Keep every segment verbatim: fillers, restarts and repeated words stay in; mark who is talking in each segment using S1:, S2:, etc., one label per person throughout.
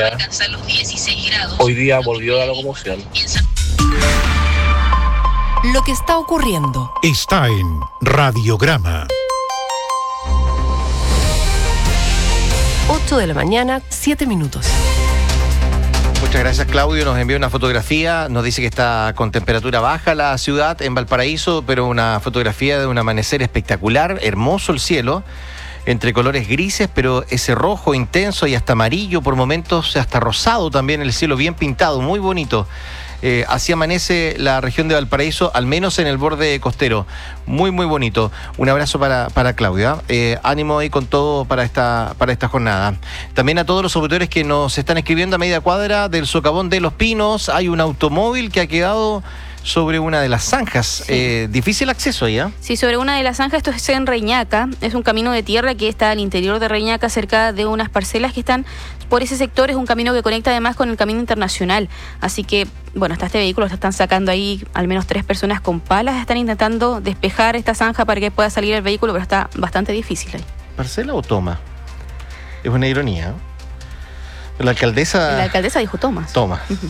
S1: día, hoy día volvió la locomoción.
S2: Lo que está ocurriendo
S3: está en Radiograma.
S2: ocho de la mañana, siete minutos.
S4: Muchas gracias, Claudio. Nos envió una fotografía, nos dice que está con temperatura baja la ciudad en Valparaíso, pero una fotografía de un amanecer espectacular, hermoso el cielo, entre colores grises, pero ese rojo intenso y hasta amarillo por momentos, hasta rosado también, el cielo bien pintado, muy bonito. Eh, así amanece la región de Valparaíso, al menos en el borde costero. Muy, muy bonito. Un abrazo para, para Claudia. Eh, ánimo ahí con todo para esta, para esta jornada. También a todos los auditores que nos están escribiendo a media cuadra del socavón de Los Pinos. Hay un automóvil que ha quedado sobre una de las zanjas. Sí. Eh, difícil acceso ahí, ¿eh?
S5: Sí, sobre una de las zanjas. Esto es en Reñaca. Es un camino de tierra que está al interior de Reñaca, cerca de unas parcelas que están por ese sector. Es un camino que conecta además con el camino internacional. Así que, bueno, hasta este vehículo lo están sacando ahí al menos tres personas con palas. Están intentando despejar esta zanja para que pueda salir el vehículo, pero está bastante difícil ahí.
S4: ¿Parcela o toma? Es una ironía, ¿eh? La alcaldesa...
S5: La alcaldesa dijo toma.
S4: Toma. Uh-huh.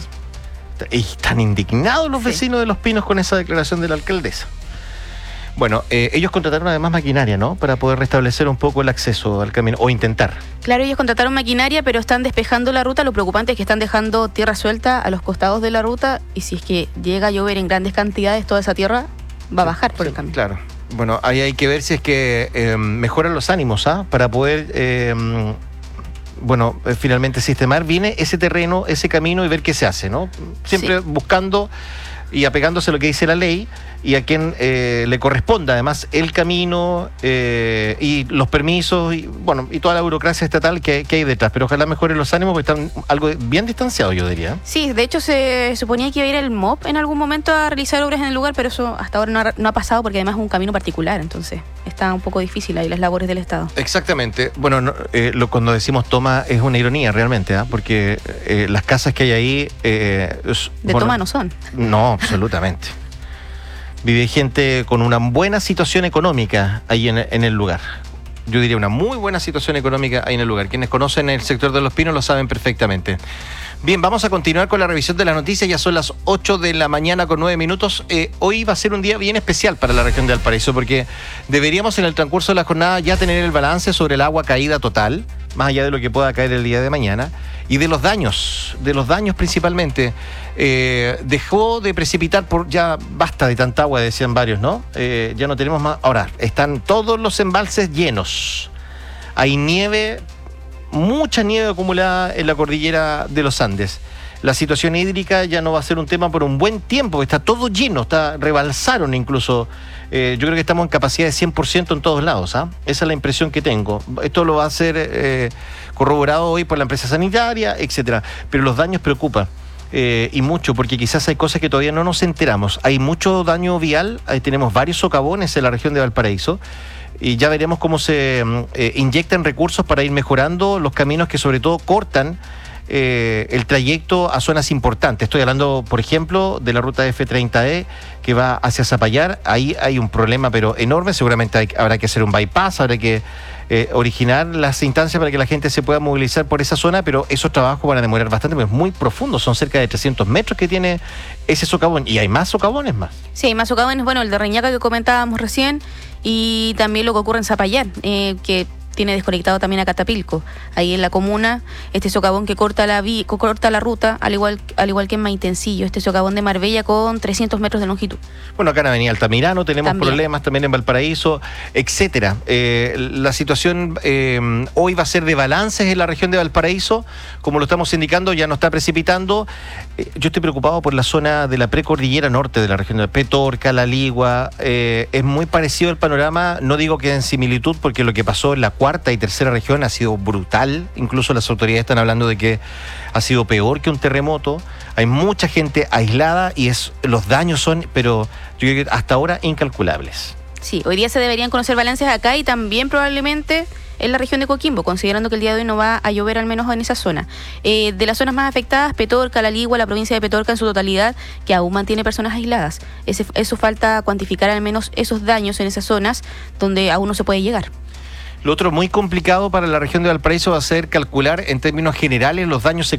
S4: Y están indignados los
S5: sí.
S4: vecinos de Los Pinos con esa declaración de la alcaldesa. Bueno, eh, ellos contrataron además maquinaria, ¿no? Para poder restablecer un poco el acceso al camino, o intentar.
S5: Claro, ellos contrataron maquinaria, pero están despejando la ruta. Lo preocupante es que están dejando tierra suelta a los costados de la ruta, y si es que llega a llover en grandes cantidades, toda esa tierra va a bajar por
S4: sí,
S5: el camino.
S4: Claro. Bueno, ahí hay que ver si es que eh, mejoran los ánimos, ¿ah? Para poder... Eh, bueno, eh, finalmente sistemar viene ese terreno, ese camino y ver qué se hace, ¿no? Siempre sí. buscando y apegándose a lo que dice la ley y a quien eh, le corresponda además el camino eh, y los permisos y bueno y toda la burocracia estatal que, que hay detrás, pero ojalá mejoren los ánimos porque están algo bien distanciados, yo diría.
S5: Sí, de hecho se suponía que iba a ir el M O P en algún momento a realizar obras en el lugar, pero eso hasta ahora no ha, no ha pasado porque además es un camino particular, entonces está un poco difícil ahí las labores del Estado.
S4: Exactamente. Bueno, no, eh, lo, cuando decimos toma es una ironía realmente, ¿eh? Porque eh, las casas que hay ahí... Eh, es,
S5: de
S4: bueno,
S5: toma no son.
S4: No, absolutamente. Vive gente con una buena situación económica ahí en, en el lugar. Yo diría una muy buena situación económica ahí en el lugar. Quienes conocen el sector de Los Pinos lo saben perfectamente. Bien, vamos a continuar con la revisión de las noticias. Ya son las ocho de la mañana con nueve minutos. Eh, hoy va a ser un día bien especial para la región de Valparaíso porque deberíamos en el transcurso de la jornada ya tener el balance sobre el agua caída total, más allá de lo que pueda caer el día de mañana, y de los daños, de los daños principalmente. Eh, dejó de precipitar, por ya basta de tanta agua, decían varios, ¿no? Eh, ya no tenemos más. Ahora, están todos los embalses llenos. Hay nieve, mucha nieve acumulada en la cordillera de los Andes. La situación hídrica ya no va a ser un tema por un buen tiempo, está todo lleno, está rebalsaron incluso. Eh, yo creo que estamos en capacidad de cien por ciento en todos lados, ¿ah? Esa es la impresión que tengo. Esto lo va a ser eh, corroborado hoy por la empresa sanitaria, etcétera. Pero los daños preocupan. Eh, y mucho, porque quizás hay cosas que todavía no nos enteramos. Hay mucho daño vial, ahí tenemos varios socavones en la región de Valparaíso, y ya veremos cómo se eh, inyectan recursos para ir mejorando los caminos que sobre todo cortan eh, el trayecto a zonas importantes. Estoy hablando, por ejemplo, de la ruta F treinta E que va hacia Zapallar. Ahí hay un problema pero enorme, seguramente hay, habrá que hacer un bypass, habrá que Eh, originar las instancias para que la gente se pueda movilizar por esa zona, pero esos trabajos van a demorar bastante, porque es muy profundo, son cerca de trescientos metros que tiene ese socavón, y hay más socavones más.
S5: Sí, hay más socavones, bueno, el de Reñaca que comentábamos recién, y también lo que ocurre en Zapallar, eh, que tiene desconectado también a Catapilco, ahí en la comuna, este socavón que corta la vi, corta la ruta, al igual, al igual que en Maitencillo, este socavón de Marbella con trescientos metros de longitud.
S4: Bueno, acá en Avenida Altamirano tenemos
S5: también
S4: problemas, también en Valparaíso, etcétera. Eh, la situación eh, hoy va a ser de balances en la región de Valparaíso, como lo estamos indicando, ya no está precipitando. Eh, yo estoy preocupado por la zona de la precordillera norte de la región de Petorca, La Ligua. Eh, es muy parecido el panorama, no digo que en similitud, porque lo que pasó en la cuarta y tercera región ha sido brutal. Incluso las autoridades están hablando de que ha sido peor que un terremoto. Hay mucha gente aislada y es, los daños son, pero yo creo que hasta ahora incalculables.
S5: Sí, hoy día se deberían conocer balances acá y también probablemente en la región de Coquimbo, considerando que el día de hoy no va a llover al menos en esa zona. Eh, de las zonas más afectadas, Petorca, La Ligua, la provincia de Petorca en su totalidad, que aún mantiene personas aisladas. Ese, eso falta cuantificar al menos esos daños en esas zonas donde aún no se puede llegar.
S4: Lo otro muy complicado para la región de Valparaíso va a ser calcular en términos generales los daños